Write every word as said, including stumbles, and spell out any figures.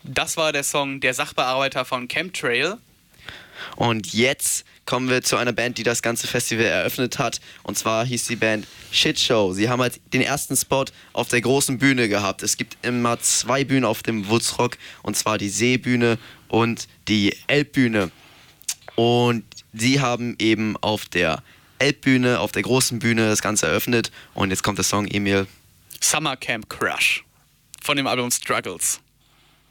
Das war der Song Der Sachbearbeiter von Chemtrail. Und jetzt kommen wir zu einer Band, die das ganze Festival eröffnet hat. Und zwar hieß die Band Shit Show. Sie haben halt den ersten Spot auf der großen Bühne gehabt. Es gibt immer zwei Bühnen auf dem Woodstock. Und zwar die Seebühne und die Elbbühne. Und sie haben eben auf der Elbbühne, auf der großen Bühne das Ganze eröffnet. Und jetzt kommt der Song, Emil. Summer Camp Crush von dem Album Struggles.